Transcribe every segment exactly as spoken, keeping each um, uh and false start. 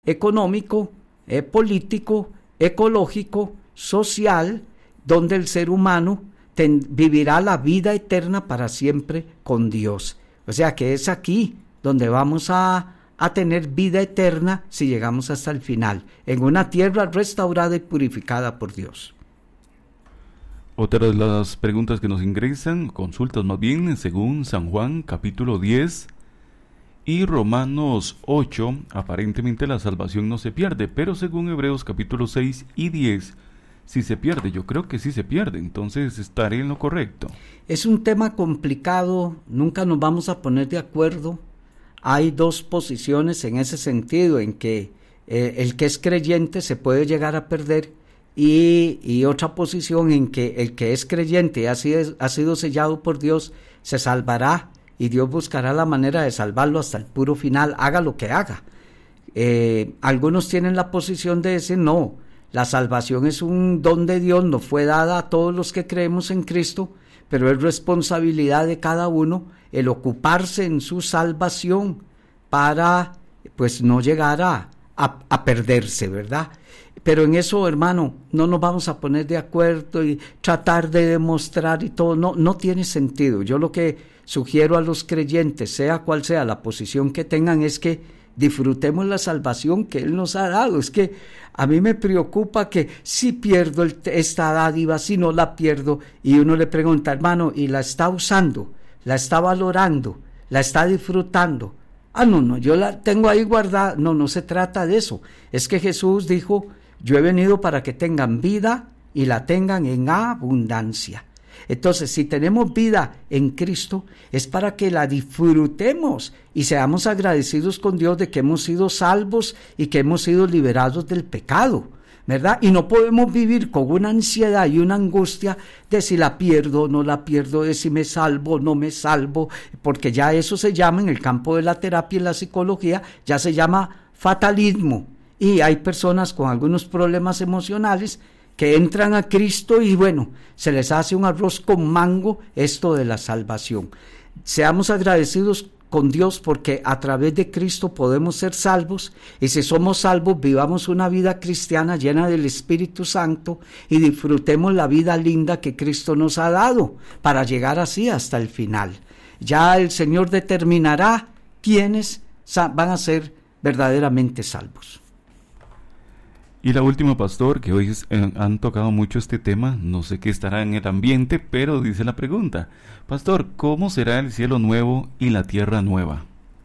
económico, eh, político, ecológico, social, donde el ser humano ten, vivirá la vida eterna para siempre con Dios. O sea que es aquí donde vamos a, a tener vida eterna si llegamos hasta el final, en una tierra restaurada y purificada por Dios. Otra de las preguntas que nos ingresan, consultas más bien, según San Juan capítulo diez y Romanos ocho, aparentemente la salvación no se pierde, pero según Hebreos capítulo seis y diez, sí se pierde. Yo creo que sí se pierde, entonces estaré en lo correcto. Es un tema complicado, nunca nos vamos a poner de acuerdo. Hay dos posiciones en ese sentido, en que eh, el que es creyente se puede llegar a perder, y, y otra posición en que el que es creyente ha sido, ha sido sellado por Dios, se salvará, y Dios buscará la manera de salvarlo hasta el puro final, haga lo que haga. Eh, algunos tienen la posición de decir, no, la salvación es un don de Dios, nos fue dada a todos los que creemos en Cristo, pero es responsabilidad de cada uno el ocuparse en su salvación para, pues, no llegar a, a, a perderse, ¿verdad? Pero en eso, hermano, no nos vamos a poner de acuerdo y tratar de demostrar y todo, no, no tiene sentido. Yo lo que sugiero a los creyentes, sea cual sea la posición que tengan, es que disfrutemos la salvación que Él nos ha dado. Es que a mí me preocupa que si pierdo el, esta dádiva, si no la pierdo, y uno le pregunta, hermano, ¿y la está usando? ¿La está valorando? ¿La está disfrutando? Ah, no, no, yo la tengo ahí guardada. No, no se trata de eso. Es que Jesús dijo, yo he venido para que tengan vida y la tengan en abundancia. Entonces, si tenemos vida en Cristo, es para que la disfrutemos y seamos agradecidos con Dios de que hemos sido salvos y que hemos sido liberados del pecado, ¿verdad? Y no podemos vivir con una ansiedad y una angustia de si la pierdo o no la pierdo, de si me salvo o no me salvo, porque ya eso se llama, en el campo de la terapia y la psicología, ya se llama fatalismo. Y hay personas con algunos problemas emocionales que entran a Cristo y bueno, se les hace un arroz con mango esto de la salvación. Seamos agradecidos con Dios porque a través de Cristo podemos ser salvos, y si somos salvos, vivamos una vida cristiana llena del Espíritu Santo y disfrutemos la vida linda que Cristo nos ha dado para llegar así hasta el final. Ya el Señor determinará quiénes van a ser verdaderamente salvos. Y la última, pastor, que hoy eh, han tocado mucho este tema, no sé qué estará en el ambiente, pero dice la pregunta, pastor, ¿cómo será el cielo nuevo y la tierra nueva?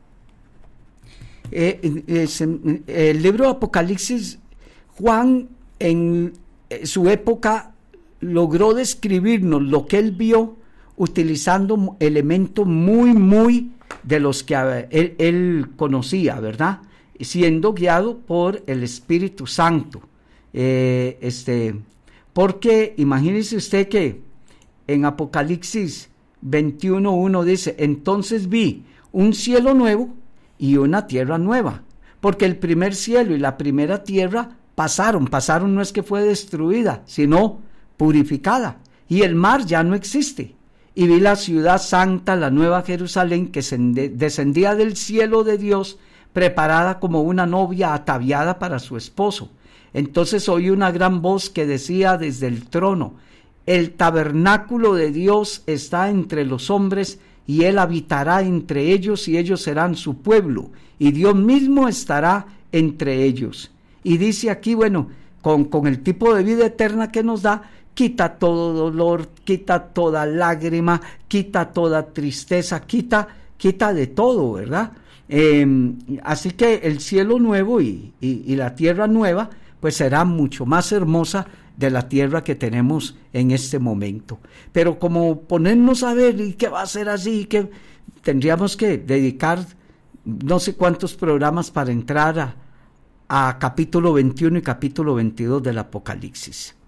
Eh, es, el libro de Apocalipsis, Juan en su época logró describirnos lo que él vio utilizando elementos muy, muy de los que él, él conocía, ¿verdad? Siendo guiado por el Espíritu Santo. Eh, este, porque imagínese usted que en Apocalipsis veintiuno uno dice, entonces vi un cielo nuevo y una tierra nueva, porque el primer cielo y la primera tierra pasaron, pasaron no es que fue destruida, sino purificada, y el mar ya no existe. Y vi la ciudad santa, la nueva Jerusalén, que descendía del cielo de Dios, preparada como una novia ataviada para su esposo. Entonces oí una gran voz que decía desde el trono, el tabernáculo de Dios está entre los hombres, y Él habitará entre ellos, y ellos serán su pueblo, y Dios mismo estará entre ellos. Y dice aquí, bueno, con, con el tipo de vida eterna que nos da, quita todo dolor, quita toda lágrima, quita toda tristeza, quita, quita de todo, ¿verdad? Eh, así que el cielo nuevo y, y, y la tierra nueva pues será mucho más hermosa de la tierra que tenemos en este momento. Pero como ponernos a ver y qué va a ser así, que tendríamos que dedicar no sé cuántos programas para entrar a, a capítulo veintiuno y capítulo veintidós del Apocalipsis.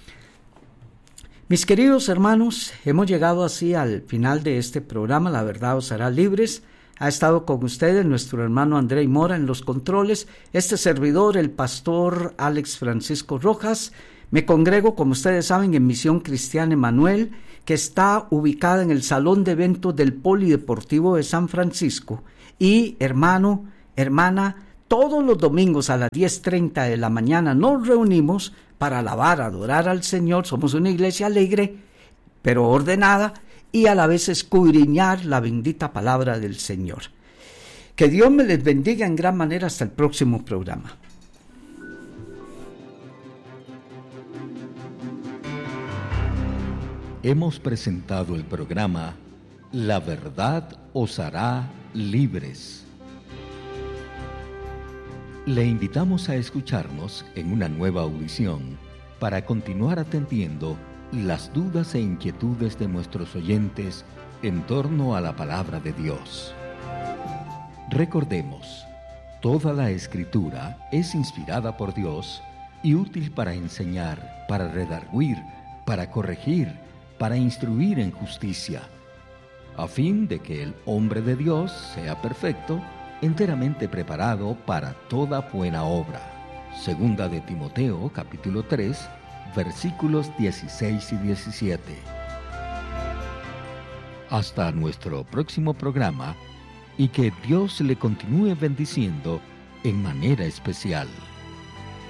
Mis queridos hermanos, hemos llegado así al final de este programa. La verdad os hará libres. Ha estado con ustedes nuestro hermano André Mora en los controles, este servidor, el pastor Alex Francisco Rojas. Me congrego, como ustedes saben, en Misión Cristiana Emanuel, que está ubicada en el Salón de Eventos del Polideportivo de San Francisco. Y, hermano, hermana, todos los domingos a las diez treinta de la mañana nos reunimos para alabar, adorar al Señor. Somos una iglesia alegre, pero ordenada, y a la vez escudriñar la bendita palabra del Señor. Que Dios me les bendiga en gran manera. Hasta el próximo programa. Hemos presentado el programa La Verdad os hará libres. Le invitamos a escucharnos en una nueva audición para continuar atendiendo las dudas e inquietudes de nuestros oyentes en torno a la palabra de Dios. Recordemos, toda la Escritura es inspirada por Dios y útil para enseñar, para redarguir, para corregir, para instruir en justicia, a fin de que el hombre de Dios sea perfecto, enteramente preparado para toda buena obra. Segunda de Timoteo, capítulo tres, versículos dieciséis y diecisiete. Hasta nuestro próximo programa, y que Dios le continúe bendiciendo en manera especial.